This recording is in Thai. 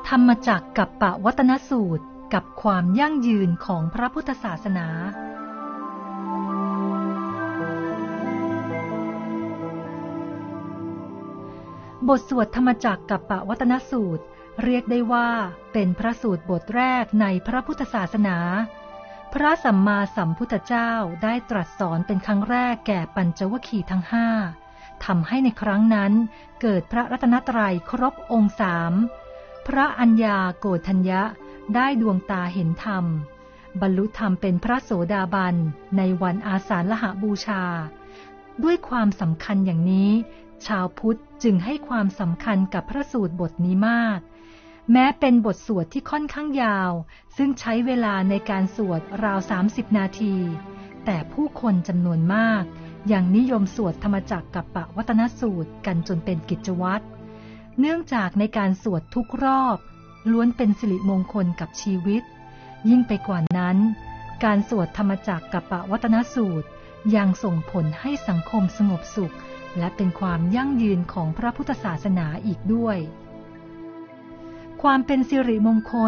ธรรมจักรกัปปวัตนสูตรกับความยั่งยืนของพระพุทธศาสนาบทสวดธรรมจักรกัปปวัตนสูตรเรียกได้ว่าเป็นพระสูตรบทแรกในพระพุทธศาสนาพระสัมมาสัมพุทธเจ้าได้ตรัสสอนเป็นครั้งแรกแก่ปัญจวัคคีย์ทั้งห้าทำให้ในครั้งนั้นเกิดพระรัตนตรัยครบองค์สามพระอัญญาโกฏัญญะได้ดวงตาเห็นธรรมบรรลุธรรมเป็นพระโสดาบันในวันอาสาฬหบูชาด้วยความสำคัญอย่างนี้ชาวพุทธจึงให้ความสำคัญกับพระสูตรบทนี้มากแม้เป็นบทสวดที่ค่อนข้างยาวซึ่งใช้เวลาในการสวดราว30 นาทีแต่ผู้คนจำนวนมากยังนิยมสวดธรรมจักรกัปปวัตนสูตรกันจนเป็นกิจวัตรเนื่องจากในการสวดทุกรอบล้วนเป็นสิริมงคลกับชีวิตยิ่งไปกว่านั้นการสวดธรรมจักรกัปปวัตนสูตรยังส่งผลให้สังคมสงบสุขและเป็นความยั่งยืนของพระพุทธศาสนาอีกด้วยความเป็นสิริมงคล